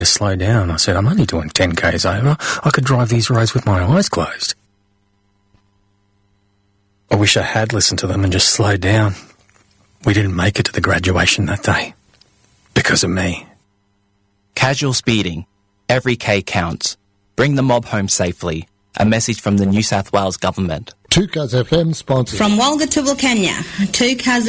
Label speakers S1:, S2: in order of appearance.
S1: to slow down. I said, I'm only doing 10 k's over. I could drive these roads with my eyes closed. I wish I had listened to them and just slowed down. We didn't make it to the graduation that day. Because of me.
S2: Casual speeding. Every K counts. Bring the mob home safely. A message from the New South Wales Government.
S3: 2Cuz FM sponsors.
S4: From Walga to Wilcannia, 2Cuz